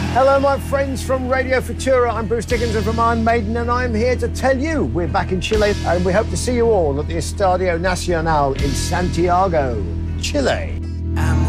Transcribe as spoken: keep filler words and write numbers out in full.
Hello, my friends from Radio Futura. I'm Bruce Dickinson from Iron Maiden, and I'm here to tell you we're back in Chile, and we hope to see you all at the Estadio Nacional in Santiago, Chile. I'm